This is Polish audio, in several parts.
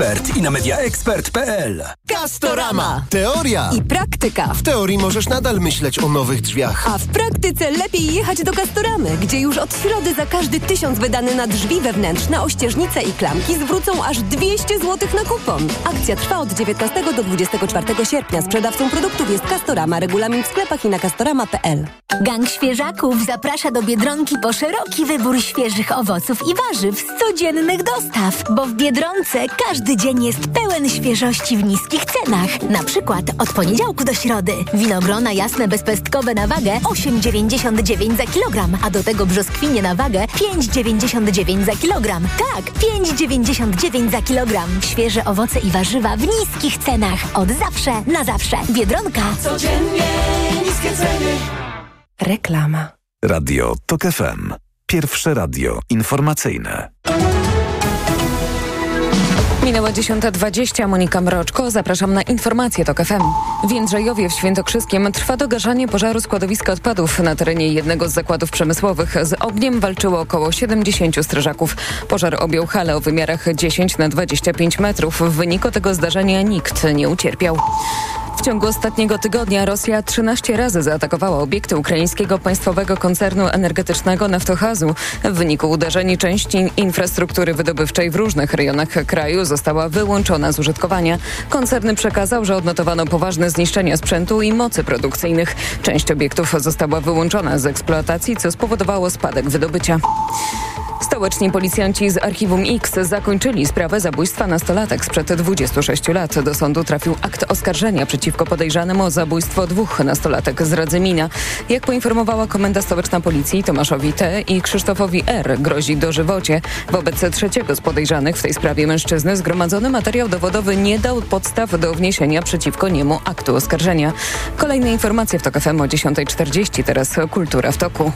Ekspert i na mediaexpert.pl. Castorama. Teoria I praktyka. W teorii możesz nadal myśleć o nowych drzwiach. A w praktyce lepiej jechać do Castoramy, gdzie już od środy za każdy 1000 wydany na drzwi wewnętrzne, ościeżnice i klamki zwrócą aż 200 zł na kupon. Akcja trwa od 19 do 24 sierpnia. Sprzedawcą produktów jest Castorama. Regulamin w sklepach i na castorama.pl. Gang Świeżaków zaprasza do Biedronki po szeroki wybór świeżych owoców i warzyw z codziennych dostaw, bo w Biedronce każdy dzień jest pełen świeżości w niskich cenach. Na przykład od poniedziałku do środy winogrona jasne bezpestkowe na wagę 8,99 za kilogram, a do tego brzoskwinie na wagę 5,99 za kilogram. Tak, 5,99 za kilogram. Świeże owoce i warzywa w niskich cenach. Od zawsze na zawsze. Biedronka. Codziennie niskie ceny. Reklama. Radio TOK FM. Pierwsze radio informacyjne. Minęła 10:20. Monika Mroczko. Zapraszam na informacje TOK FM. W Jędrzejowie w Świętokrzyskiem trwa dogaszanie pożaru składowiska odpadów na terenie jednego z zakładów przemysłowych. Z ogniem walczyło około 70 strażaków. Pożar objął halę o wymiarach 10x25 metrów. W wyniku tego zdarzenia nikt nie ucierpiał. W ciągu ostatniego tygodnia Rosja 13 razy zaatakowała obiekty ukraińskiego państwowego koncernu energetycznego Naftogazu. W wyniku uderzeń część infrastruktury wydobywczej w różnych rejonach kraju została wyłączona z użytkowania. Koncern przekazał, że odnotowano poważne zniszczenia sprzętu i mocy produkcyjnych. Część obiektów została wyłączona z eksploatacji, co spowodowało spadek wydobycia. Stołeczni policjanci z Archiwum X zakończyli sprawę zabójstwa nastolatek sprzed 26 lat. Do sądu trafił akt oskarżenia przeciwko podejrzanym o zabójstwo 2 nastolatek z Radzymina. Jak poinformowała Komenda Stołeczna Policji, Tomaszowi T. i Krzysztofowi R. grozi dożywocie. Wobec trzeciego z podejrzanych w tej sprawie mężczyzny zgromadzony materiał dowodowy nie dał podstaw do wniesienia przeciwko niemu aktu oskarżenia. Kolejne informacje w TOK FM o 10:40. Teraz Kultura w toku.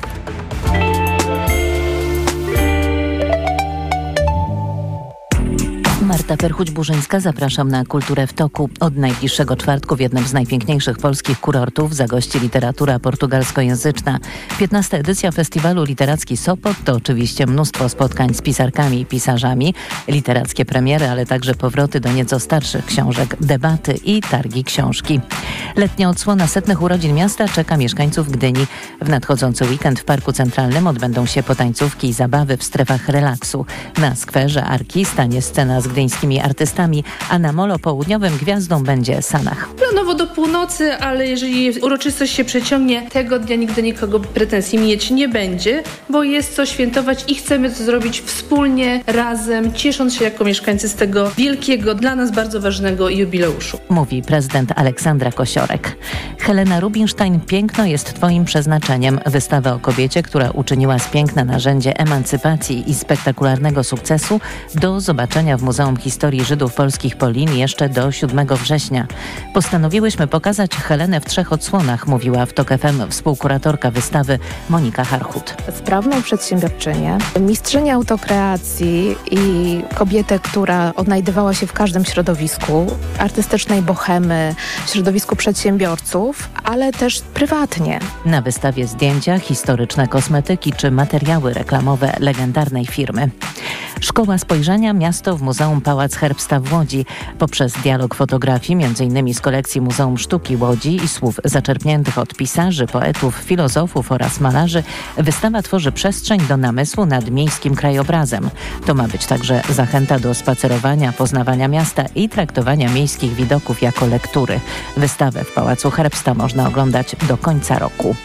Marta Perchuć-Burzyńska, zapraszam na Kulturę w toku. Od najbliższego czwartku w jednym z najpiękniejszych polskich kurortów zagości literatura portugalskojęzyczna. 15. edycja festiwalu Literacki Sopot to oczywiście mnóstwo spotkań z pisarkami i pisarzami, literackie premiery, ale także powroty do nieco starszych książek, debaty i targi książki. Letnia odsłona 100. urodzin miasta czeka mieszkańców Gdyni. W nadchodzący weekend w Parku Centralnym odbędą się potańcówki i zabawy w strefach relaksu. Na skwerze Arki stanie scena z gdyńskimi artystami, a na molo południowym gwiazdą będzie Sanach. Planowo do północy, ale jeżeli uroczystość się przeciągnie, tego dnia nigdy nikogo pretensji mieć nie będzie, bo jest co świętować i chcemy to zrobić wspólnie, razem, ciesząc się jako mieszkańcy z tego wielkiego, dla nas bardzo ważnego jubileuszu. Mówi prezydent Aleksandra Kosiorek. Helena Rubinstein, piękno jest twoim przeznaczeniem. Wystawę o kobiecie, która uczyniła z piękna narzędzie emancypacji i spektakularnego sukcesu, do zobaczenia w Muzeum Historii Żydów Polskich Polin jeszcze do 7 września. Postanowiłyśmy pokazać Helenę w 3 odsłonach, mówiła w TOK FM współkuratorka wystawy Monika Harchut. Sprawną przedsiębiorczynię, mistrzynię autokreacji i kobietę, która odnajdywała się w każdym środowisku, artystycznej bohemy, środowisku przedsiębiorców, ale też prywatnie. Na wystawie zdjęcia, historyczne kosmetyki czy materiały reklamowe legendarnej firmy. Szkoła Spojrzenia Miasto w Muzeum Pałac Herbsta w Łodzi. Poprzez dialog fotografii, m.in. z kolekcji Muzeum Sztuki Łodzi i słów zaczerpniętych od pisarzy, poetów, filozofów oraz malarzy, wystawa tworzy przestrzeń do namysłu nad miejskim krajobrazem. To ma być także zachęta do spacerowania, poznawania miasta i traktowania miejskich widoków jako lektury. Wystawę w Pałacu Herbsta można oglądać do końca roku.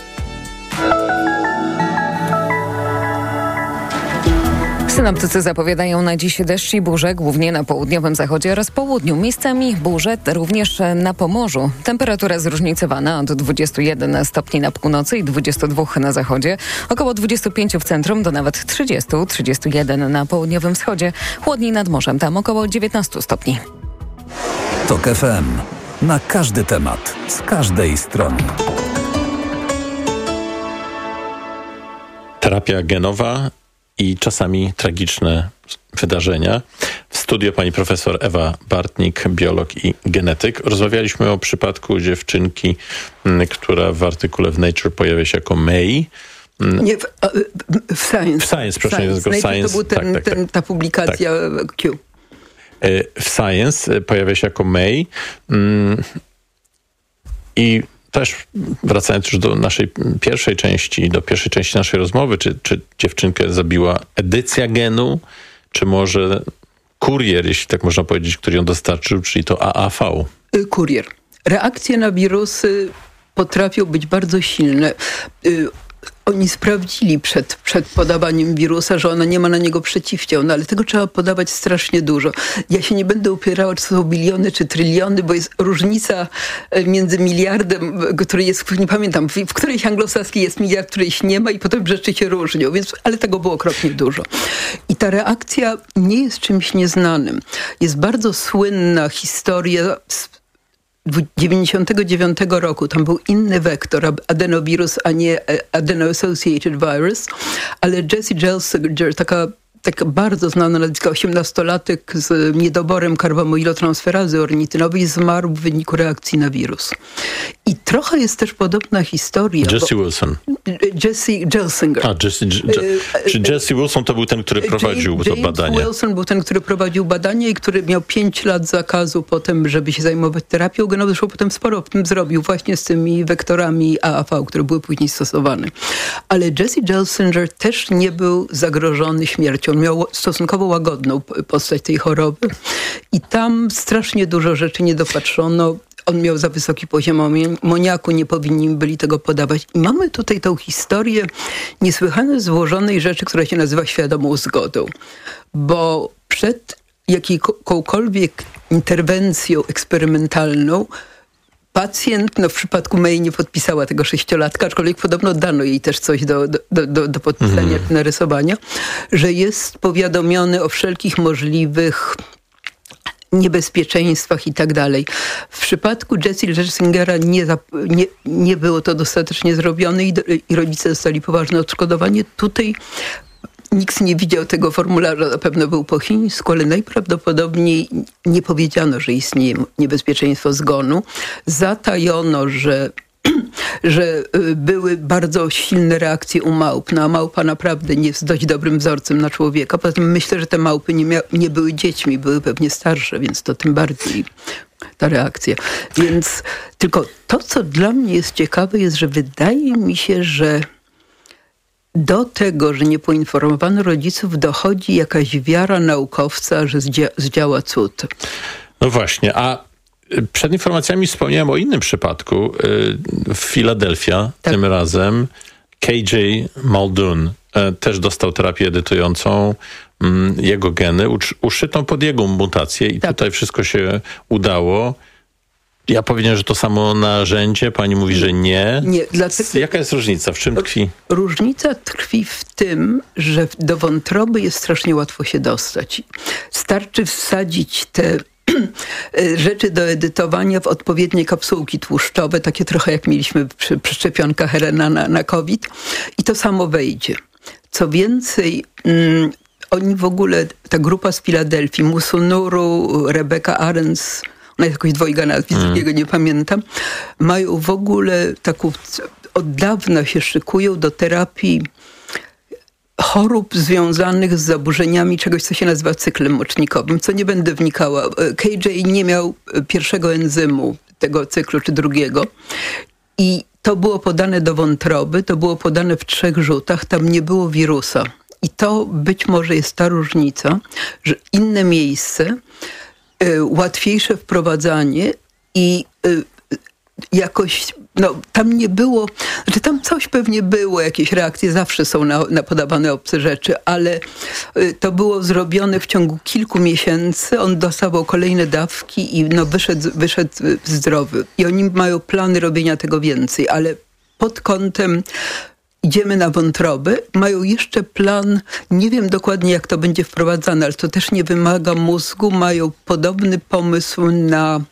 Synoptycy zapowiadają na dziś deszcz i burze, głównie na południowym zachodzie oraz południu. Miejscami burze również na Pomorzu. Temperatura zróżnicowana od 21 stopni na północy i 22 na zachodzie, około 25 w centrum do nawet 30-31 na południowym wschodzie. Chłodniej nad morzem, tam około 19 stopni. TOK FM. Na każdy temat, z każdej strony. Terapia genowa i czasami tragiczne wydarzenia. W studio pani profesor Ewa Bartnik, biolog i genetyk. Rozmawialiśmy o przypadku dziewczynki, która w artykule w Nature pojawia się jako May. Nie, w Science. W Science, proszę. Science. To był ta publikacja Q. w Science pojawia się jako May. I też wracając już do naszej pierwszej części naszej rozmowy, czy dziewczynkę zabiła edycja genu, czy może kurier, jeśli tak można powiedzieć, który ją dostarczył, czyli to AAV? Kurier. Reakcje na wirusy potrafią być bardzo silne. Oni sprawdzili przed podawaniem wirusa, że ona nie ma na niego przeciwciał, ale tego trzeba podawać strasznie dużo. Ja się nie będę upierała, czy to są biliony, czy tryliony, bo jest różnica między miliardem, który jest, nie pamiętam, w którejś anglosaskiej jest miliard, w którejś nie ma i potem rzeczy się różnią, ale tego było okropnie dużo. I ta reakcja nie jest czymś nieznanym. Jest bardzo słynna historia 99 roku, tam był inny wektor, adenowirus, a nie adeno-associated virus, ale Jessie Gelsinger, taka bardzo znana nazwiska, 18-latek z niedoborem karbomoilotransferazy ornitynowej, zmarł w wyniku reakcji na wirus. I trochę jest też podobna historia. Jessie Wilson. Jessie Gelsinger. Czy Jessie Wilson to był ten, który prowadził to badanie? James Wilson był ten, który prowadził badanie i który miał 5 lat zakazu potem, żeby się zajmować terapią genową. Zresztą potem sporo w tym zrobił właśnie z tymi wektorami AAV, które były później stosowane. Ale Jessie Gelsinger też nie był zagrożony śmiercią. On miał stosunkowo łagodną postać tej choroby i tam strasznie dużo rzeczy nie dopatrzono. On miał za wysoki poziom amoniaku, nie powinni byli tego podawać. I mamy tutaj tą historię niesłychanie złożonej rzeczy, która się nazywa świadomą zgodą. Bo przed jakąkolwiek interwencją eksperymentalną pacjent, w przypadku May nie podpisała tego 6-latka, aczkolwiek podobno dano jej też coś do podpisania, narysowania, że jest powiadomiony o wszelkich możliwych niebezpieczeństwach i tak dalej. W przypadku Jessie Gelsingera nie było to dostatecznie zrobione i rodzice dostali poważne odszkodowanie. Tutaj nikt nie widział tego formularza, na pewno był po chińsku, ale najprawdopodobniej nie powiedziano, że istnieje niebezpieczeństwo zgonu. Zatajono, że były bardzo silne reakcje u małp. No, a małpa naprawdę nie jest dość dobrym wzorcem na człowieka. Poza tym myślę, że te małpy nie były dziećmi, były pewnie starsze, więc to tym bardziej ta reakcja. Więc tylko to, co dla mnie jest ciekawe, jest, że wydaje mi się, że do tego, że nie poinformowano rodziców, dochodzi jakaś wiara naukowca, że zdziała cud. No właśnie, a przed informacjami wspomniałem o innym przypadku. Filadelfia, tym razem KJ Muldoon też dostał terapię edytującą jego geny, uszytą pod jego mutację i tutaj wszystko się udało. Ja powiedziałem, że to samo narzędzie, pani mówi, że nie. Jaka jest różnica? W czym tkwi? Różnica tkwi w tym, że do wątroby jest strasznie łatwo się dostać. Starczy wsadzić te rzeczy do edytowania w odpowiednie kapsułki tłuszczowe, takie trochę jak mieliśmy przy szczepionkach RNA na COVID i to samo wejdzie. Co więcej, oni w ogóle, ta grupa z Filadelfii, Musunuru, Rebecca Arens, ona jest jakoś dwojga nazwisk, jego nie pamiętam, mają w ogóle taką, od dawna się szykują do terapii chorób związanych z zaburzeniami czegoś, co się nazywa cyklem mocznikowym, co nie będę wnikała. KJ nie miał pierwszego enzymu tego cyklu, czy drugiego. I to było podane do wątroby, to było podane w 3 rzutach, tam nie było wirusa. I to być może jest ta różnica, że inne miejsce, łatwiejsze wprowadzanie i jakoś, tam nie było, znaczy tam coś pewnie było, jakieś reakcje zawsze są na podawane obce rzeczy, ale to było zrobione w ciągu kilku miesięcy, on dostawał kolejne dawki i wyszedł zdrowy. I oni mają plany robienia tego więcej, ale pod kątem idziemy na wątrobę, mają jeszcze plan, nie wiem dokładnie jak to będzie wprowadzane, ale to też nie wymaga mózgu, mają podobny pomysł na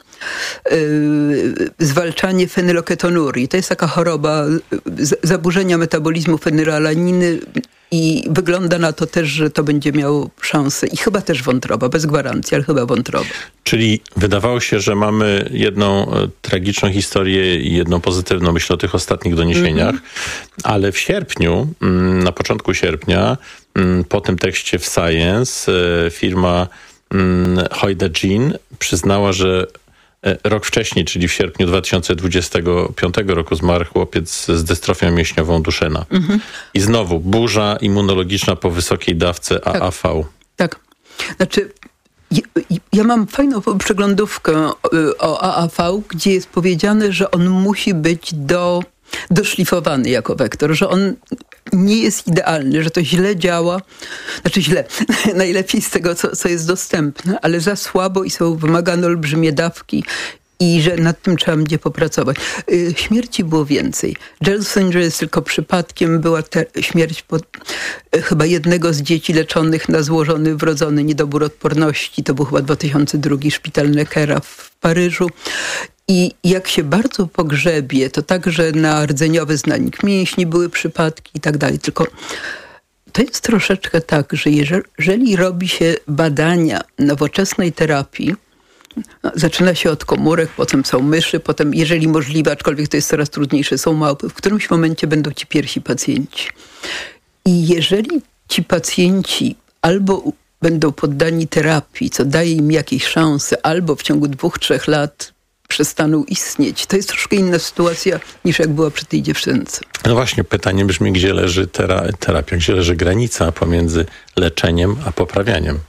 zwalczanie fenyloketonurii. To jest taka choroba zaburzenia metabolizmu fenylalaniny i wygląda na to też, że to będzie miało szansę. I chyba też wątroba, bez gwarancji, ale chyba wątroba. Czyli wydawało się, że mamy jedną tragiczną historię i jedną pozytywną, myślę o tych ostatnich doniesieniach, ale w sierpniu, na początku sierpnia, po tym tekście w Science, firma Hoyda-Jean przyznała, że rok wcześniej, czyli w sierpniu 2025 roku zmarł chłopiec z dystrofią mięśniową Duchenne. I znowu burza immunologiczna po wysokiej dawce AAV. Tak. Znaczy, ja mam fajną przeglądówkę o AAV, gdzie jest powiedziane, że on musi być doszlifowany jako wektor, że on nie jest idealny, że to źle działa, znaczy źle, najlepiej z tego, co jest dostępne, ale za słabo i są wymagane olbrzymie dawki i że nad tym trzeba będzie popracować. Śmierci było więcej. Gelsinger jest tylko przypadkiem, była śmierć chyba jednego z dzieci leczonych na złożony wrodzony niedobór odporności, to był chyba 2002 szpital Neckera w Paryżu. I jak się bardzo pogrzebie, to także na rdzeniowy znanik mięśni były przypadki i tak dalej. Tylko to jest troszeczkę tak, że jeżeli robi się badania nowoczesnej terapii, zaczyna się od komórek, potem są myszy, potem, jeżeli możliwe, aczkolwiek to jest coraz trudniejsze, są małpy, w którymś momencie będą ci pierwsi pacjenci. I jeżeli ci pacjenci albo będą poddani terapii, co daje im jakieś szanse, albo w ciągu 2-3 lat przestaną istnieć. To jest troszkę inna sytuacja niż jak była przy tej dziewczynce. No właśnie, pytanie brzmi, gdzie leży terapia, gdzie leży granica pomiędzy leczeniem a poprawianiem?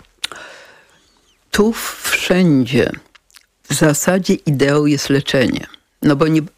Tu wszędzie w zasadzie ideą jest leczenie. No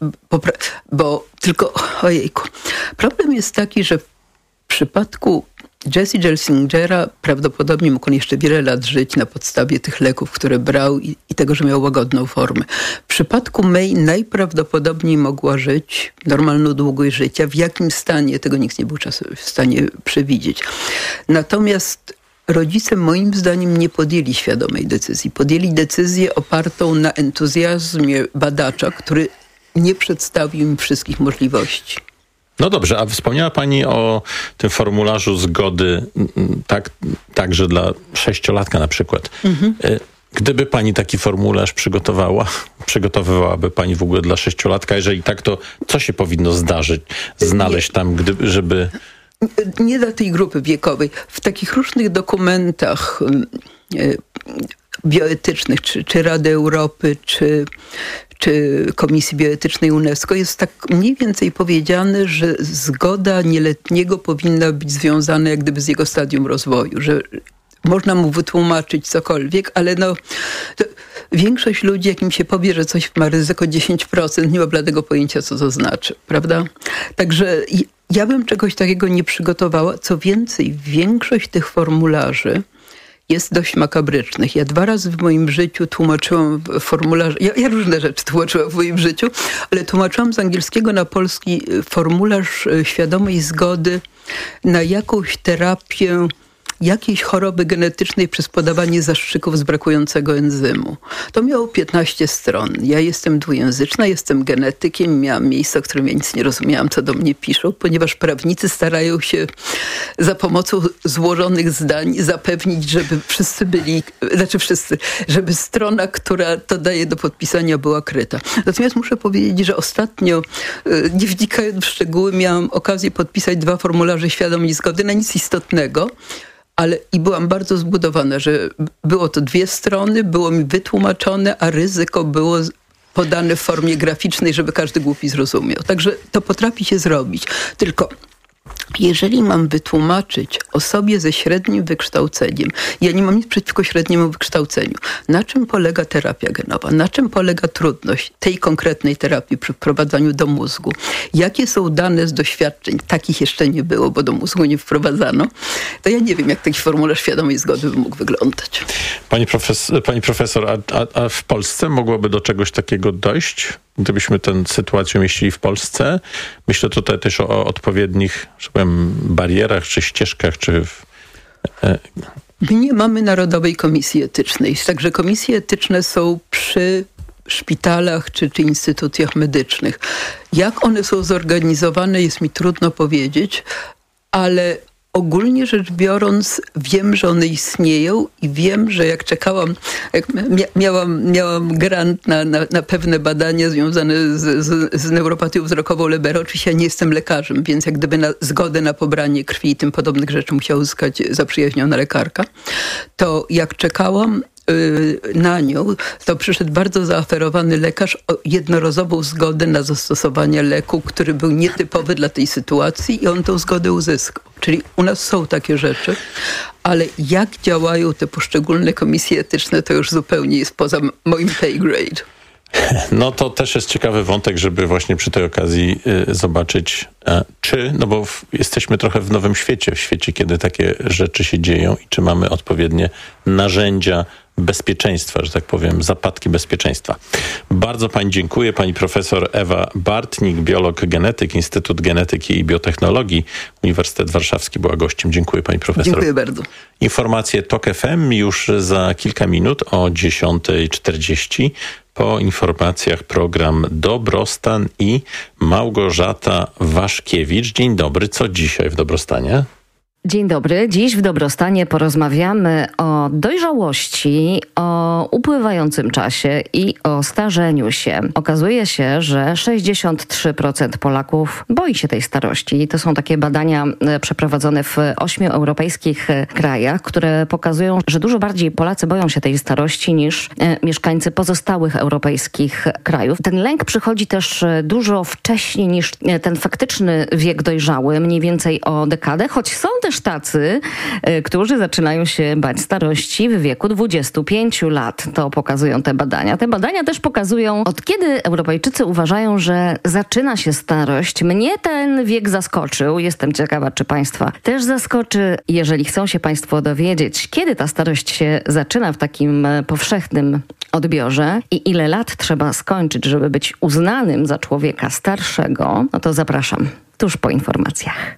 bo tylko, ojejku, problem jest taki, że w przypadku Jesse Gelsingera prawdopodobnie mógł on jeszcze wiele lat żyć na podstawie tych leków, które brał i tego, że miał łagodną formę. W przypadku May najprawdopodobniej mogła żyć normalną długość życia. W jakim stanie, tego nikt nie był w stanie przewidzieć. Natomiast rodzice moim zdaniem nie podjęli świadomej decyzji. Podjęli decyzję opartą na entuzjazmie badacza, który nie przedstawił im wszystkich możliwości. No dobrze, a wspomniała pani o tym formularzu zgody także dla 6-latka na przykład. Gdyby pani taki formularz przygotowywałaby pani w ogóle dla 6-latka? Jeżeli tak, to co się powinno znaleźć tam, żeby... Nie dla tej grupy wiekowej. W takich różnych dokumentach bioetycznych, czy Rady Europy, czy Komisji Bioetycznej UNESCO jest tak mniej więcej powiedziane, że zgoda nieletniego powinna być związana jak gdyby z jego stadium rozwoju, że można mu wytłumaczyć cokolwiek, ale większość ludzi, jak im się powie, że coś ma ryzyko 10%, nie ma bladego pojęcia, co to znaczy, prawda? Także ja bym czegoś takiego nie przygotowała. Co więcej, większość tych formularzy jest dość makabrycznych. Ja 2 razy w moim życiu tłumaczyłam formularz, ja różne rzeczy tłumaczyłam w moim życiu, ale tłumaczyłam z angielskiego na polski formularz świadomej zgody na jakąś terapię jakiejś choroby genetycznej przez podawanie zastrzyków z brakującego enzymu. To miało 15 stron. Ja jestem dwujęzyczna, jestem genetykiem, miałam miejsca, w którym ja nic nie rozumiałam, co do mnie piszą, ponieważ prawnicy starają się za pomocą złożonych zdań zapewnić, żeby żeby strona, która to daje do podpisania, była kryta. Natomiast muszę powiedzieć, że ostatnio, nie wnikając w szczegóły, miałam okazję podpisać 2 formularze świadomej zgody na nic istotnego, i byłam bardzo zbudowana, że było to 2 strony, było mi wytłumaczone, a ryzyko było podane w formie graficznej, żeby każdy głupi zrozumiał. Także to potrafi się zrobić. Tylko jeżeli mam wytłumaczyć osobie ze średnim wykształceniem, ja nie mam nic przeciwko średniemu wykształceniu, na czym polega terapia genowa, na czym polega trudność tej konkretnej terapii przy wprowadzaniu do mózgu, jakie są dane z doświadczeń, takich jeszcze nie było, bo do mózgu nie wprowadzano, to ja nie wiem, jak taki formularz świadomej zgody by mógł wyglądać. Pani profesor, a w Polsce mogłoby do czegoś takiego dojść? Gdybyśmy tę sytuację umieścili w Polsce? Myślę tutaj też o odpowiednich, że powiem, barierach, czy ścieżkach, czy... My nie mamy Narodowej Komisji Etycznej. Także komisje etyczne są przy szpitalach czy instytucjach medycznych. Jak one są zorganizowane, jest mi trudno powiedzieć, ale ogólnie rzecz biorąc, wiem, że one istnieją i wiem, że jak miałam grant na pewne badania związane z neuropatią wzrokową Lebera. Oczywiście ja nie jestem lekarzem, więc jak gdyby zgodę na pobranie krwi i tym podobnych rzeczy musiała uzyskać zaprzyjaźniona lekarka. To jak czekałam, na nią, to przyszedł bardzo zaoferowany lekarz o jednorazową zgodę na zastosowanie leku, który był nietypowy dla tej sytuacji i on tą zgodę uzyskał. Czyli u nas są takie rzeczy, ale jak działają te poszczególne komisje etyczne, to już zupełnie jest poza moim pay grade. No to też jest ciekawy wątek, żeby właśnie przy tej okazji zobaczyć, no bo jesteśmy trochę w nowym świecie, w świecie, kiedy takie rzeczy się dzieją i czy mamy odpowiednie narzędzia bezpieczeństwa, że tak powiem, zapadki bezpieczeństwa. Bardzo pani dziękuję. Pani profesor Ewa Bartnik, biolog genetyk, Instytut Genetyki i Biotechnologii, Uniwersytet Warszawski była gościem. Dziękuję pani profesor. Dziękuję bardzo. Informacje TOK FM już za kilka minut o 10:40. Po informacjach program Dobrostan i Małgorzata Waszkiewicz. Dzień dobry. Co dzisiaj w Dobrostanie? Dzień dobry. Dziś w Dobrostanie porozmawiamy o dojrzałości, o upływającym czasie i o starzeniu się. Okazuje się, że 63% Polaków boi się tej starości. To są takie badania przeprowadzone w 8 europejskich krajach, które pokazują, że dużo bardziej Polacy boją się tej starości niż mieszkańcy pozostałych europejskich krajów. Ten lęk przychodzi też dużo wcześniej niż ten faktyczny wiek dojrzały, mniej więcej o dekadę, choć są też tacy, którzy zaczynają się bać starości w wieku 25 lat. To pokazują te badania. Te badania też pokazują, od kiedy Europejczycy uważają, że zaczyna się starość. Mnie ten wiek zaskoczył. Jestem ciekawa, czy państwa też zaskoczy. Jeżeli chcą się państwo dowiedzieć, kiedy ta starość się zaczyna w takim powszechnym odbiorze i ile lat trzeba skończyć, żeby być uznanym za człowieka starszego, no to zapraszam tuż po informacjach.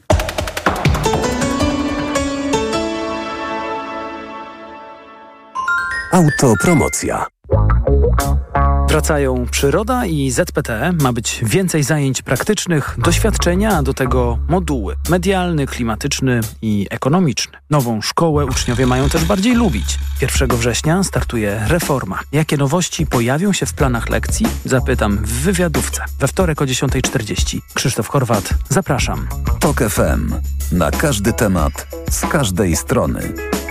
Autopromocja. Wracają przyroda i ZPT. Ma być więcej zajęć praktycznych, doświadczenia, a do tego moduły medialny, klimatyczny i ekonomiczny. Nową szkołę uczniowie mają też bardziej lubić. 1 września startuje reforma. Jakie nowości pojawią się w planach lekcji? Zapytam w wywiadówce. We wtorek o 10:40. Krzysztof Horwat, zapraszam. TOK FM. Na każdy temat, z każdej strony.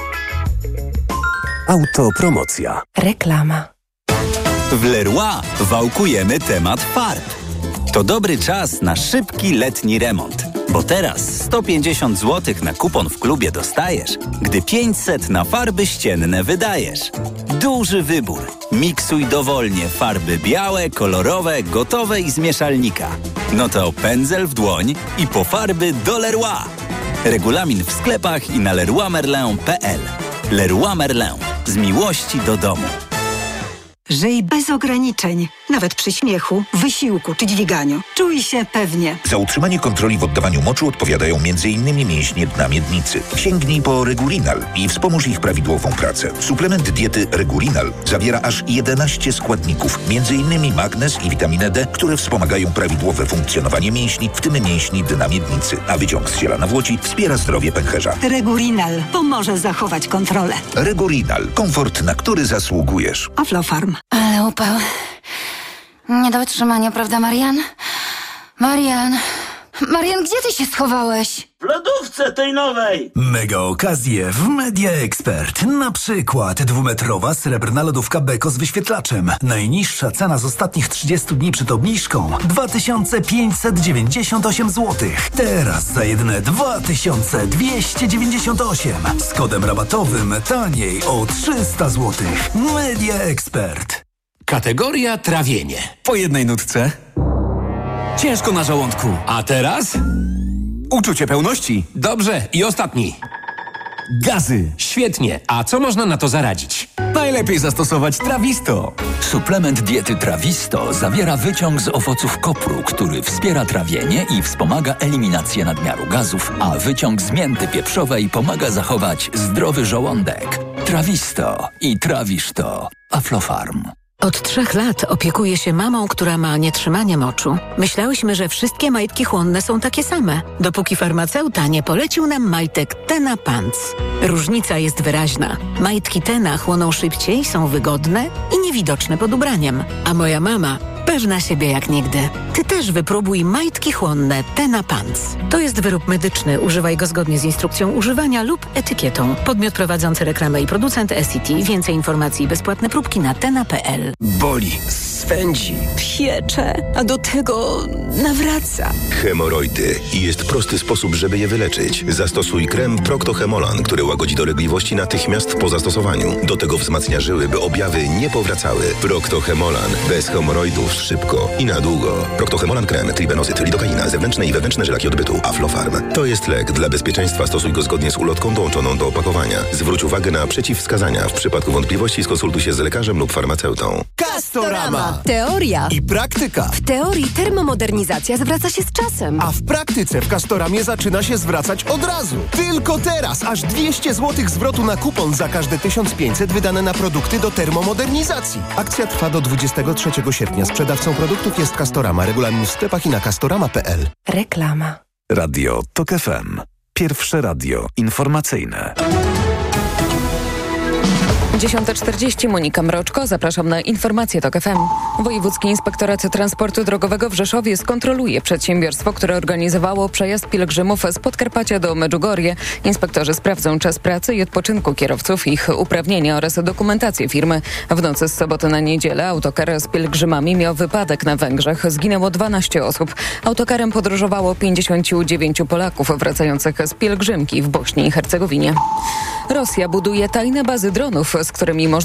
Autopromocja. Reklama. W Leroy wałkujemy temat farb. To dobry czas na szybki letni remont, bo teraz 150 zł na kupon w klubie dostajesz, gdy 500 na farby ścienne wydajesz. Duży wybór. Miksuj dowolnie farby białe, kolorowe, gotowe i z mieszalnika. No to pędzel w dłoń i po farby do Leroy. Regulamin w sklepach i na leroymerlin.pl. Leroy Merlin. Z miłości do domu. Żyj bez ograniczeń, nawet przy śmiechu, wysiłku czy dźwiganiu. Czuj się pewnie. Za utrzymanie kontroli w oddawaniu moczu odpowiadają m.in. mięśnie dna miednicy. Sięgnij po Regulinal i wspomóż ich prawidłową pracę. Suplement diety Regulinal zawiera aż 11 składników, m.in. magnez i witaminę D, które wspomagają prawidłowe funkcjonowanie mięśni, w tym mięśni dna miednicy. A wyciąg z ziela nawłoci wspiera zdrowie pęcherza. Regulinal pomoże zachować kontrolę. Regulinal. Komfort, na który zasługujesz. Aflofarm. Ale upał. Nie do wytrzymania, prawda, Marian? Marian, gdzie ty się schowałeś? W lodówce tej nowej! Mega okazje w Media Expert. Na przykład 2-metrowa srebrna lodówka Beko z wyświetlaczem. Najniższa cena z ostatnich 30 dni przed obniżką 2598 zł. Teraz za jedyne 2298. Z kodem rabatowym taniej o 300 zł. Media Expert. Kategoria trawienie. Po jednej nutce. Ciężko na żołądku. A teraz? Uczucie pełności. Dobrze, i ostatni. Gazy. Świetnie. A co można na to zaradzić? Najlepiej zastosować Trawisto. Suplement diety Trawisto zawiera wyciąg z owoców kopru, który wspiera trawienie i wspomaga eliminację nadmiaru gazów, a wyciąg z mięty pieprzowej pomaga zachować zdrowy żołądek. Trawisto i trawisz to. Aflofarm. Od 3 lat opiekuję się mamą, która ma nietrzymanie moczu. Myślałyśmy, że wszystkie majtki chłonne są takie same, dopóki farmaceuta nie polecił nam majtek Tena Pants. Różnica jest wyraźna. Majtki Tena chłoną szybciej, są wygodne i niewidoczne pod ubraniem. A moja mama Pewna siebie jak nigdy. Ty też wypróbuj majtki chłonne Tena Pants. To jest wyrób medyczny. Używaj go zgodnie z instrukcją używania lub etykietą. Podmiot prowadzący reklamę i producent SCT. Więcej informacji i bezpłatne próbki na tena.pl. Boli, swędzi, piecze, a do tego nawraca. Hemoroidy. I jest prosty sposób, żeby je wyleczyć. Zastosuj krem Procto-Hemolan, który łagodzi dolegliwości natychmiast po zastosowaniu. Do tego wzmacnia żyły, by objawy nie powracały. Procto-Hemolan. Bez hemoroidów szybko i na długo. Procto-Hemolan krem, tribenozyt, lidokaina, zewnętrzne i wewnętrzne żelaki odbytu, Aflofarm. To jest lek. Dla bezpieczeństwa stosuj go zgodnie z ulotką dołączoną do opakowania. Zwróć uwagę na przeciwwskazania. W przypadku wątpliwości skonsultuj się z lekarzem lub farmaceutą. Castorama. Teoria i praktyka. W teorii termomodernizacja zwraca się z czasem. A w praktyce w Castoramie zaczyna się zwracać od razu. Tylko teraz aż 200 zł zwrotu na kupon za każde 1500 wydane na produkty do termomodernizacji. Akcja trwa do 23 sierpnia. Sprzedawcą produktów jest Castorama. Regulamin w sklepach i na castorama.pl. Reklama. Radio TOK FM. Pierwsze radio informacyjne. 10:40, Monika Mroczko. Zapraszam na informacje TOK FM. Wojewódzki Inspektorat Transportu Drogowego w Rzeszowie skontroluje przedsiębiorstwo, które organizowało przejazd pielgrzymów z Podkarpacia do Medjugorje. Inspektorzy sprawdzą czas pracy i odpoczynku kierowców, ich uprawnienia oraz dokumentację firmy. W nocy z soboty na niedzielę autokar z pielgrzymami miał wypadek na Węgrzech. Zginęło 12 osób. Autokarem podróżowało 59 Polaków wracających z pielgrzymki w Bośni i Hercegowinie. Rosja buduje tajne bazy dronów, z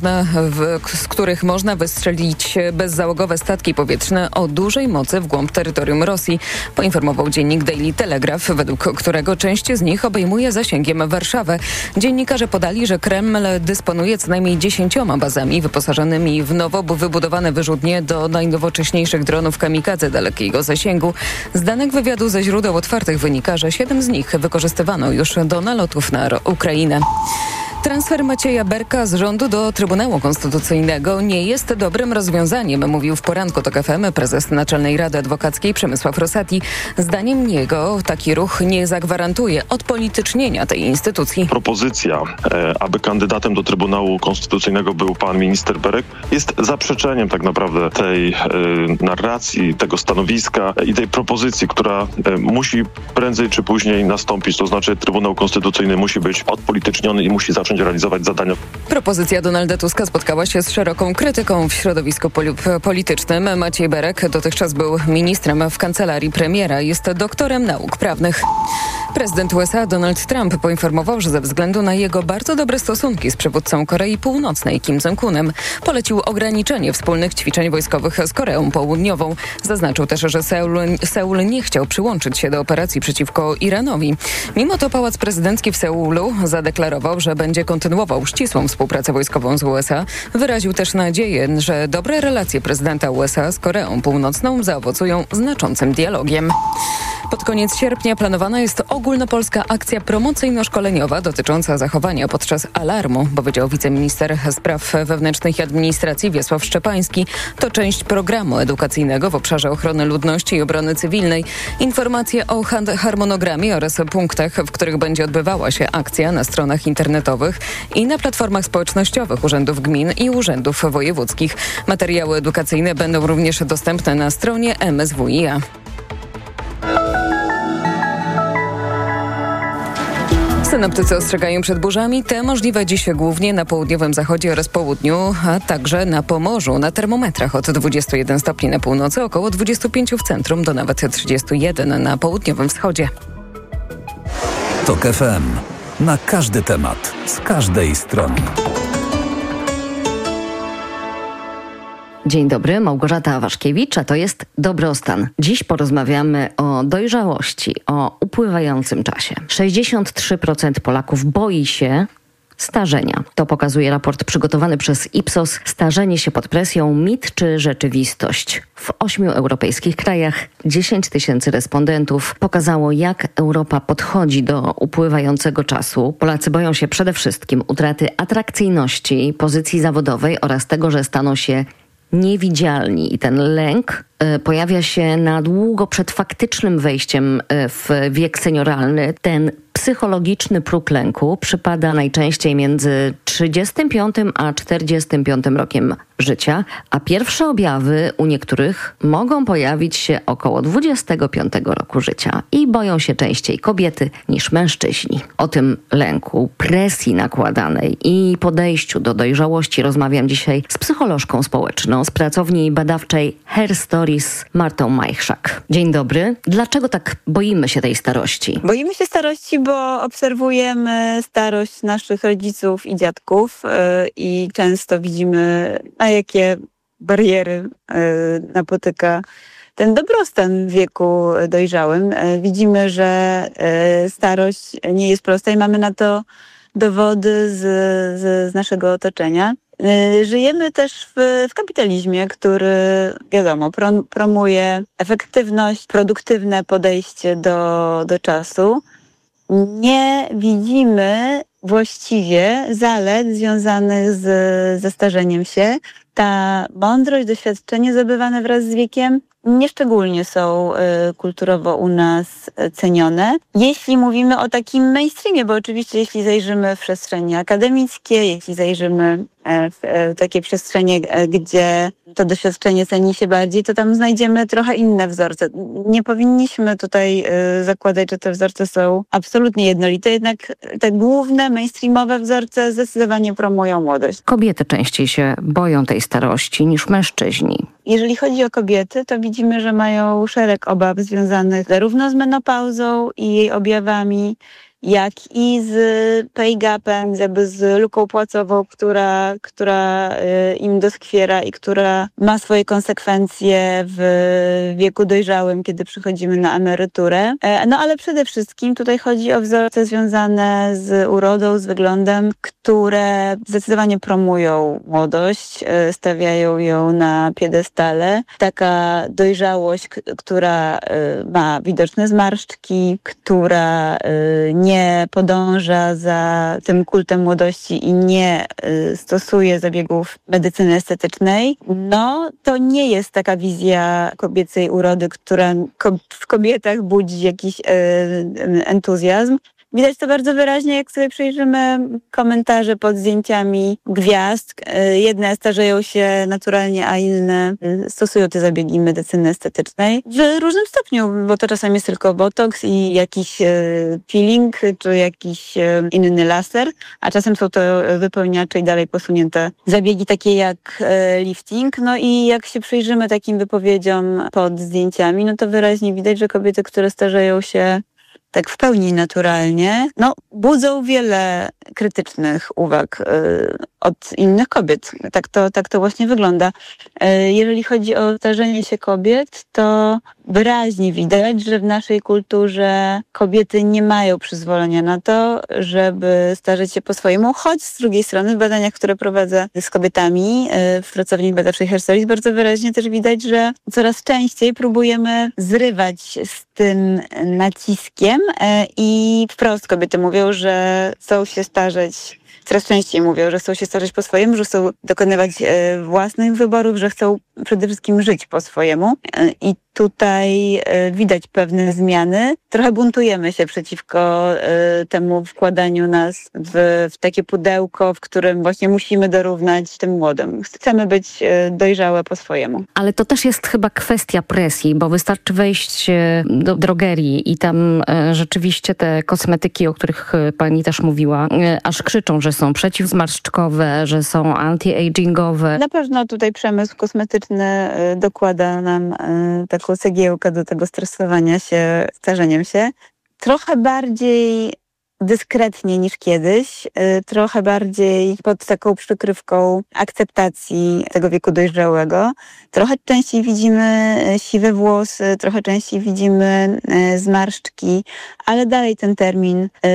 których można wystrzelić bezzałogowe statki powietrzne o dużej mocy w głąb terytorium Rosji, poinformował dziennik Daily Telegraph, według którego część z nich obejmuje zasięgiem Warszawę. Dziennikarze podali, że Kreml dysponuje co najmniej 10 bazami wyposażonymi w nowo wybudowane wyrzutnie do najnowocześniejszych dronów kamikadze dalekiego zasięgu. Z danych wywiadu ze źródeł otwartych wynika, że 7 z nich wykorzystywano już do nalotów na Ukrainę. Transfer Macieja Berka z rządu do Trybunału Konstytucyjnego nie jest dobrym rozwiązaniem, mówił w poranku TOK FM prezes Naczelnej Rady Adwokackiej Przemysław Rosati. Zdaniem niego taki ruch nie zagwarantuje odpolitycznienia tej instytucji. Propozycja, aby kandydatem do Trybunału Konstytucyjnego był pan minister Berek, jest zaprzeczeniem tak naprawdę tej narracji, tego stanowiska i tej propozycji, która musi prędzej czy później nastąpić. To znaczy Trybunał Konstytucyjny musi być odpolityczniony i musi zacząć realizować zadania. Propozycja Donalda Tuska spotkała się z szeroką krytyką w środowisku politycznym. Maciej Berek dotychczas był ministrem w kancelarii premiera. Jest doktorem nauk prawnych. Prezydent USA Donald Trump poinformował, że ze względu na jego bardzo dobre stosunki z przywódcą Korei Północnej Kim Jong-unem polecił ograniczenie wspólnych ćwiczeń wojskowych z Koreą Południową. Zaznaczył też, że Seul nie chciał przyłączyć się do operacji przeciwko Iranowi. Mimo to Pałac Prezydencki w Seulu zadeklarował, że będzie kontynuował ścisłą współpracę wojskową z USA. Wyraził też nadzieję, że dobre relacje prezydenta USA z Koreą Północną zaowocują znaczącym dialogiem. Pod koniec sierpnia planowana jest ogólnopolska akcja promocyjno-szkoleniowa dotycząca zachowania podczas alarmu, powiedział wiceminister spraw wewnętrznych i administracji Wiesław Szczepański. To część programu edukacyjnego w obszarze ochrony ludności i obrony cywilnej. Informacje o harmonogramie oraz punktach, w których będzie odbywała się akcja na stronach internetowych i na platformach społecznościowych urzędów gmin i urzędów wojewódzkich. Materiały edukacyjne będą również dostępne na stronie MSWiA. Synoptycy ostrzegają przed burzami. Te możliwe dziś głównie na południowym zachodzie oraz południu, a także na Pomorzu. Na termometrach od 21 stopni na północy, około 25 w centrum do nawet 31 na południowym wschodzie. TOK FM. Na każdy temat, z każdej strony. Dzień dobry, Małgorzata Waszkiewicz, a to jest Dobrostan. Dziś porozmawiamy o dojrzałości, o upływającym czasie. 63% Polaków boi się starzenia. To pokazuje raport przygotowany przez Ipsos. Starzenie się pod presją, mit czy rzeczywistość? W 8 europejskich krajach 10 000 respondentów pokazało, jak Europa podchodzi do upływającego czasu. Polacy boją się przede wszystkim utraty atrakcyjności, pozycji zawodowej oraz tego, że staną się niewidzialni. I ten lęk pojawia się na długo przed faktycznym wejściem w wiek senioralny. Ten psychologiczny próg lęku przypada najczęściej między 35 a 45 rokiem życia, a pierwsze objawy u niektórych mogą pojawić się około 25 roku życia i boją się częściej kobiety niż mężczyźni. O tym lęku, presji nakładanej i podejściu do dojrzałości rozmawiam dzisiaj z psycholożką społeczną z pracowni badawczej Her Stories Martą Majchrzak. Dzień dobry. Dlaczego tak boimy się tej starości? Boimy się starości, bo obserwujemy starość naszych rodziców i dziadków i często widzimy, a jakie bariery napotyka ten dobrostan w wieku dojrzałym. Widzimy, że starość nie jest prosta i mamy na to dowody z naszego otoczenia. Żyjemy też w kapitalizmie, który, wiadomo, promuje efektywność, produktywne podejście do czasu. Nie widzimy właściwie zalet związanych ze starzeniem się. Ta mądrość, doświadczenie zdobywane wraz z wiekiem nieszczególnie są kulturowo u nas cenione. Jeśli mówimy o takim mainstreamie, bo oczywiście jeśli zajrzymy w przestrzenie akademickie, jeśli zajrzymy w takie przestrzenie, gdzie to doświadczenie ceni się bardziej, to tam znajdziemy trochę inne wzorce. Nie powinniśmy tutaj zakładać, że te wzorce są absolutnie jednolite, jednak te główne, mainstreamowe wzorce zdecydowanie promują młodość. Kobiety częściej się boją tej starości niż mężczyźni. Jeżeli chodzi o kobiety, to widzimy, że mają szereg obaw związanych zarówno z menopauzą i jej objawami, jak i z pay gapem, z luką płacową, która im doskwiera i która ma swoje konsekwencje w wieku dojrzałym, kiedy przychodzimy na emeryturę. No ale przede wszystkim tutaj chodzi o wzorce związane z urodą, z wyglądem, które zdecydowanie promują młodość, stawiają ją na piedestale. Taka dojrzałość, która ma widoczne zmarszczki, która nie podąża za tym kultem młodości i nie stosuje zabiegów medycyny estetycznej, no to nie jest taka wizja kobiecej urody, która w kobietach budzi jakiś entuzjazm. Widać to bardzo wyraźnie, jak sobie przejrzymy komentarze pod zdjęciami gwiazd. Jedne starzeją się naturalnie, a inne stosują te zabiegi medycyny estetycznej w różnym stopniu, bo to czasami jest tylko botoks i jakiś peeling, czy jakiś inny laser, a czasem są to wypełniacze i dalej posunięte zabiegi takie jak lifting. No i jak się przyjrzymy takim wypowiedziom pod zdjęciami, no to wyraźnie widać, że kobiety, które starzeją się tak w pełni naturalnie, no budzą wiele krytycznych uwag od innych kobiet. Tak to właśnie wygląda. Jeżeli chodzi o starzenie się kobiet, to wyraźnie widać, że w naszej kulturze kobiety nie mają przyzwolenia na to, żeby starzeć się po swojemu, choć z drugiej strony w badaniach, które prowadzę z kobietami w pracowni badawczej Her Stories, bardzo wyraźnie też widać, że coraz częściej próbujemy zrywać z tym naciskiem i wprost kobiety mówią, że chcą się starzeć, coraz częściej mówią, że chcą się starzeć po swojemu, że chcą dokonywać własnych wyborów, że chcą przede wszystkim żyć po swojemu. I tutaj widać pewne zmiany. Trochę buntujemy się przeciwko temu wkładaniu nas w takie pudełko, w którym właśnie musimy dorównać tym młodym. Chcemy być dojrzałe po swojemu. Ale to też jest chyba kwestia presji, bo wystarczy wejść do drogerii i tam rzeczywiście te kosmetyki, o których pani też mówiła, aż krzyczą, że są przeciwzmarszczkowe, że są anti-agingowe. Na pewno tutaj przemysł kosmetyczny dokłada nam taką cegiełkę do tego stresowania się, starzeniem się. Trochę bardziej dyskretnie niż kiedyś, trochę bardziej pod taką przykrywką akceptacji tego wieku dojrzałego. Trochę częściej widzimy siwe włosy, trochę częściej widzimy zmarszczki, ale dalej ten termin,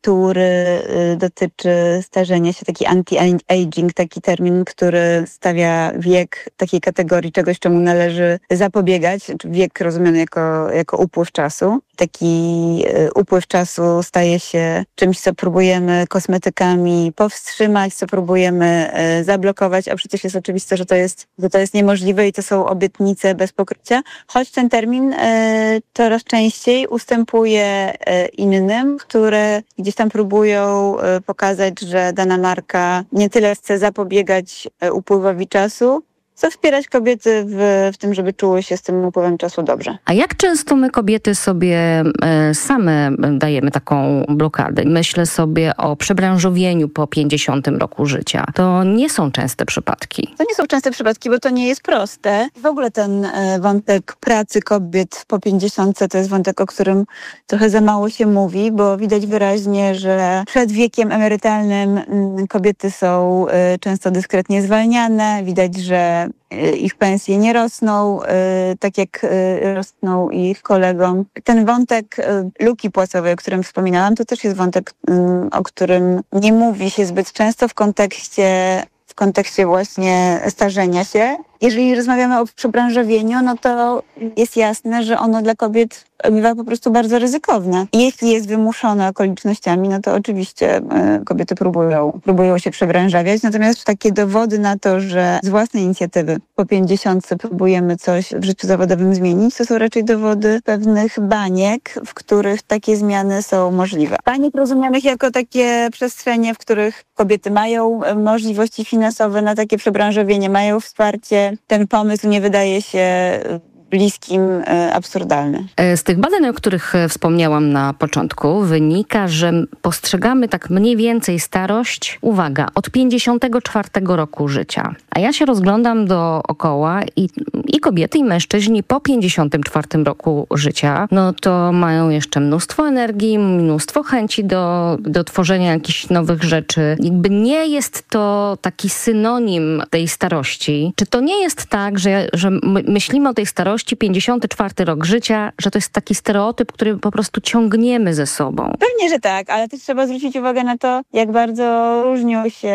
który dotyczy starzenia się, taki anti-aging, taki termin, który stawia wiek takiej kategorii czegoś, czemu należy zapobiegać, wiek rozumiany jako upływ czasu. Taki upływ czasu staje się czymś, co próbujemy kosmetykami powstrzymać, co próbujemy zablokować, a przecież jest oczywiste, że to jest niemożliwe i to są obietnice bez pokrycia, choć ten termin coraz częściej ustępuje innym, które gdzieś tam próbują pokazać, że dana marka nie tyle chce zapobiegać upływowi czasu, co wspierać kobiety w tym, żeby czuły się z tym upływem czasu dobrze. A jak często my kobiety sobie same dajemy taką blokadę? Myślę sobie o przebranżowieniu po 50 roku życia. To nie są częste przypadki. To nie są częste przypadki, bo to nie jest proste. W ogóle ten wątek pracy kobiet po 50 to jest wątek, o którym trochę za mało się mówi, bo widać wyraźnie, że przed wiekiem emerytalnym kobiety są często dyskretnie zwalniane. Widać, że ich pensje nie rosną, tak jak rosną ich kolegom. Ten wątek luki płacowej, o którym wspominałam, to też jest wątek, o którym nie mówi się zbyt często w kontekście właśnie starzenia się. Jeżeli rozmawiamy o przebranżowieniu, no to jest jasne, że ono dla kobiet bywa po prostu bardzo ryzykowne. I jeśli jest wymuszone okolicznościami, no to oczywiście kobiety próbują się przebranżawiać. Natomiast takie dowody na to, że z własnej inicjatywy po 50 próbujemy coś w życiu zawodowym zmienić, to są raczej dowody pewnych baniek, w których takie zmiany są możliwe. Baniek rozumianych jako takie przestrzenie, w których kobiety mają możliwości finansowe na takie przebranżowienie, mają wsparcie. Ten pomysł nie wydaje się bliskim, absurdalny. Z tych badań, o których wspomniałam na początku, wynika, że postrzegamy tak mniej więcej starość, uwaga, od 54 roku życia. A ja się rozglądam dookoła i kobiety, i mężczyźni po 54 roku życia, no to mają jeszcze mnóstwo energii, mnóstwo chęci do tworzenia jakichś nowych rzeczy. Jakby nie jest to taki synonim tej starości. Czy to nie jest tak, że myślimy o tej starości 54 rok życia, że to jest taki stereotyp, który po prostu ciągniemy ze sobą? Pewnie, że tak, ale też trzeba zwrócić uwagę na to, jak bardzo różnią się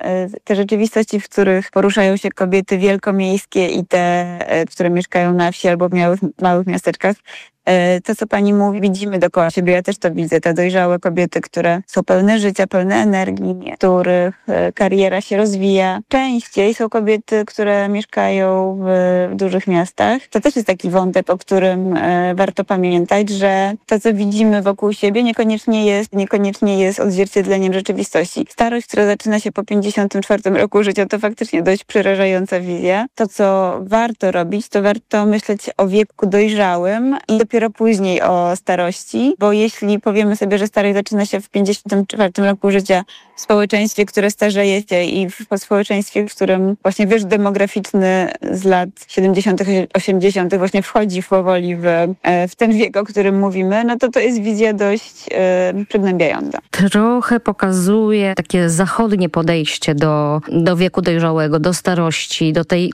te rzeczywistości, w których poruszają się kobiety wielkomiejskie i te, które mieszkają na wsi albo w małych miasteczkach. To, co pani mówi, widzimy dookoła siebie, ja też to widzę, te dojrzałe kobiety, które są pełne życia, pełne energii, których kariera się rozwija. Częściej są kobiety, które mieszkają w dużych miastach. To też jest taki wątek, o którym warto pamiętać, że to, co widzimy wokół siebie, niekoniecznie jest odzwierciedleniem rzeczywistości. Starość, która zaczyna się po 54 roku życia, to faktycznie dość przerażająca wizja. To, co warto robić, to warto myśleć o wieku dojrzałym i dopiero później o starości, bo jeśli powiemy sobie, że starość zaczyna się w 54 roku życia w społeczeństwie, które starzeje się i w społeczeństwie, w którym właśnie wyż demograficzny z lat 70., 80. właśnie wchodzi powoli w ten wiek, o którym mówimy, no to jest wizja dość przygnębiająca. Trochę pokazuje takie zachodnie podejście do wieku dojrzałego, do starości,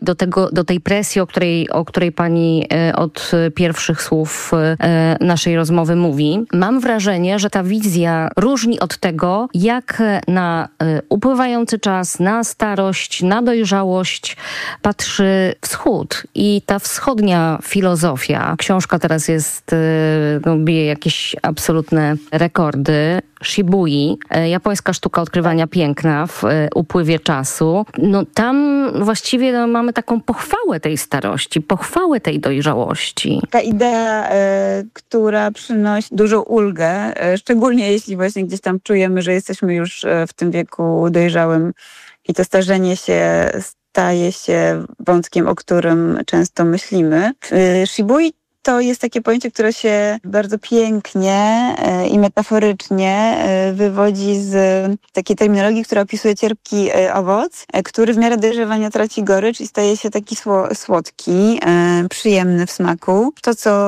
do tej presji, o której pani od pierwszych słów naszej rozmowy mówi. Mam wrażenie, że ta wizja różni od tego, jak na upływający czas, na starość, na dojrzałość patrzy Wschód. I ta wschodnia filozofia, książka teraz bije jakieś absolutne rekordy, Shibui, japońska sztuka odkrywania piękna w upływie czasu. No tam właściwie mamy taką pochwałę tej starości, pochwałę tej dojrzałości. Ta idea, która przynosi dużą ulgę, szczególnie jeśli właśnie gdzieś tam czujemy, że jesteśmy już w tym wieku dojrzałym i to starzenie się staje się wątkiem, o którym często myślimy. Shibui to jest takie pojęcie, które się bardzo pięknie i metaforycznie wywodzi z takiej terminologii, która opisuje cierpki owoc, który w miarę dojrzewania traci gorycz i staje się taki słodki, przyjemny w smaku. To, co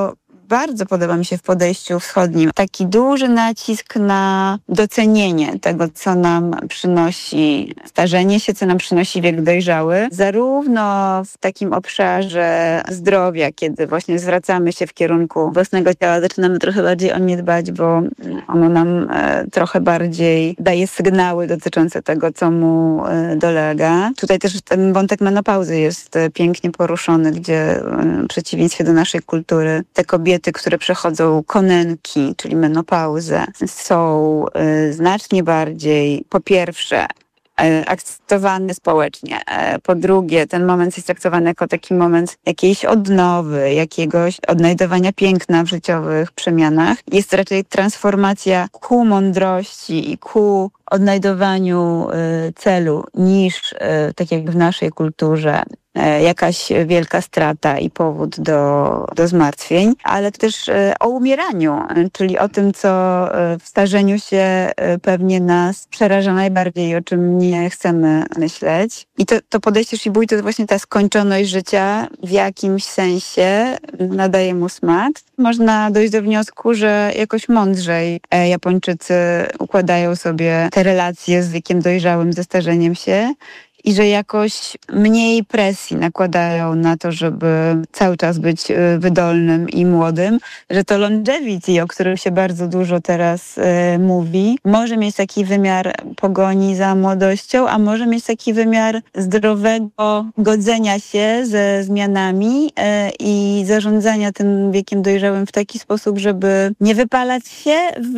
bardzo podoba mi się w podejściu wschodnim taki duży nacisk na docenienie tego, co nam przynosi starzenie się, co nam przynosi wiek dojrzały. Zarówno w takim obszarze zdrowia, kiedy właśnie zwracamy się w kierunku własnego ciała, zaczynamy trochę bardziej o nie dbać, bo ono nam trochę bardziej daje sygnały dotyczące tego, co mu dolega. Tutaj też ten wątek menopauzy jest pięknie poruszony, gdzie w przeciwieństwie do naszej kultury te kobiety, które przechodzą konenki, czyli menopauzę, są znacznie bardziej, po pierwsze, akceptowany społecznie. Po drugie, ten moment jest traktowany jako taki moment jakiejś odnowy, jakiegoś odnajdowania piękna w życiowych przemianach. Jest raczej transformacja ku mądrości i ku odnajdowaniu celu niż, tak jak w naszej kulturze, jakaś wielka strata i powód do zmartwień, ale też o umieraniu, czyli o tym, co w starzeniu się pewnie nas przeraża najbardziej, o czym nie chcemy myśleć. I to podejście Shibui to właśnie ta skończoność życia w jakimś sensie nadaje mu smak. Można dojść do wniosku, że jakoś mądrzej Japończycy układają sobie te relacje z wiekiem dojrzałym, ze starzeniem się, i że jakoś mniej presji nakładają na to, żeby cały czas być wydolnym i młodym, że to longevity, o którym się bardzo dużo teraz mówi, może mieć taki wymiar pogoni za młodością, a może mieć taki wymiar zdrowego godzenia się ze zmianami i zarządzania tym wiekiem dojrzałym w taki sposób, żeby nie wypalać się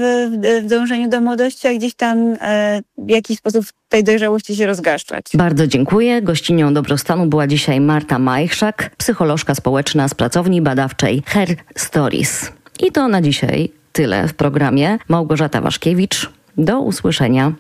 w dążeniu do młodości, a gdzieś tam w jakiś sposób tej dojrzałości się rozgaszczać. Bardzo dziękuję. Gościnią Dobrostanu była dzisiaj Marta Majchrzak, psycholożka społeczna z pracowni badawczej Her Stories. I to na dzisiaj tyle w programie. Małgorzata Waszkiewicz. Do usłyszenia.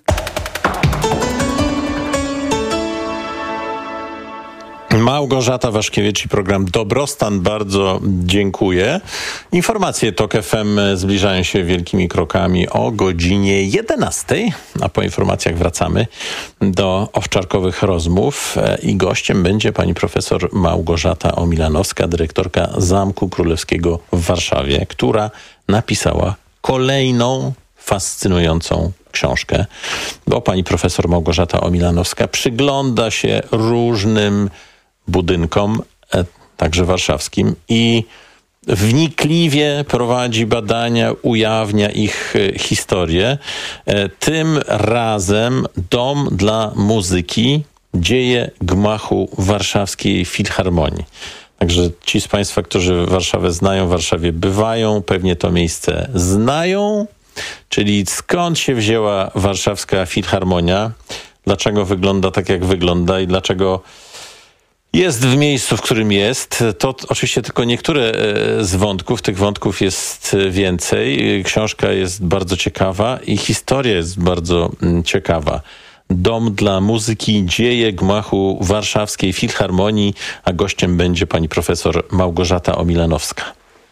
Małgorzata Waszkiewicz i program Dobrostan. Bardzo dziękuję. Informacje TOK FM zbliżają się wielkimi krokami o godzinie 11, a po informacjach wracamy do owczarkowych rozmów i gościem będzie pani profesor Małgorzata Omilanowska, dyrektorka Zamku Królewskiego w Warszawie, która napisała kolejną fascynującą książkę, bo pani profesor Małgorzata Omilanowska przygląda się różnym budynkom, także warszawskim, i wnikliwie prowadzi badania, ujawnia ich historię. Tym razem Dom dla muzyki, dzieje gmachu Warszawskiej Filharmonii. Także ci z państwa, którzy Warszawę znają, w Warszawie bywają, pewnie to miejsce znają. Czyli skąd się wzięła Warszawska Filharmonia, dlaczego wygląda tak, jak wygląda i dlaczego jest w miejscu, w którym jest. To oczywiście tylko niektóre z wątków. Tych wątków jest więcej. Książka jest bardzo ciekawa i historia jest bardzo ciekawa. Dom dla muzyki, dzieje gmachu Warszawskiej Filharmonii, a gościem będzie pani profesor Małgorzata Omilanowska.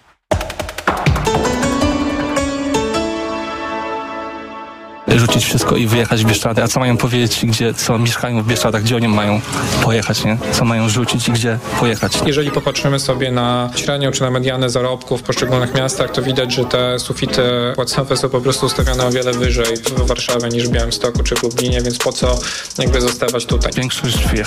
Rzucić wszystko i wyjechać w Bieszczady. A co mają powiedzieć, co mieszkają w Bieszczadach, gdzie oni mają pojechać, nie? Co mają rzucić i gdzie pojechać. Jeżeli popatrzymy sobie na średnią czy na medianę zarobków w poszczególnych miastach, to widać, że te sufity płacowe są po prostu ustawione o wiele wyżej w Warszawie niż w Białymstoku czy w Lublinie, więc po co jakby zostawać tutaj? Większość wyjechała